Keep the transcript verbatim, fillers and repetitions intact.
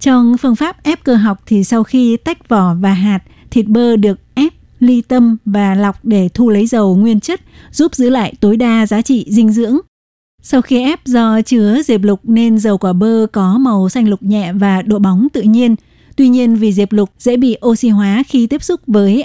Trong phương pháp ép cơ học thì sau khi tách vỏ và hạt, thịt bơ được ép, ly tâm và lọc để thu lấy dầu nguyên chất, giúp giữ lại tối đa giá trị dinh dưỡng. Sau khi ép, do chứa diệp lục nên dầu quả bơ có màu xanh lục nhẹ và độ bóng tự nhiên. Tuy nhiên vì diệp lục dễ bị oxy hóa khi tiếp xúc với